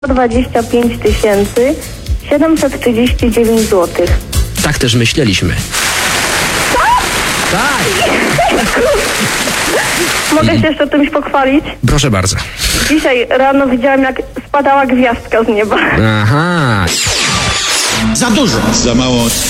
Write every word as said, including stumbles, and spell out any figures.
dwadzieścia pięć tysięcy siedemset trzydzieści dziewięć złotych. Tak też myśleliśmy. Tak! Mogę się jeszcze czymś pochwalić? Proszę bardzo. Dzisiaj rano widziałam, jak spadała gwiazdka z nieba. Aha. Za dużo. Za mało.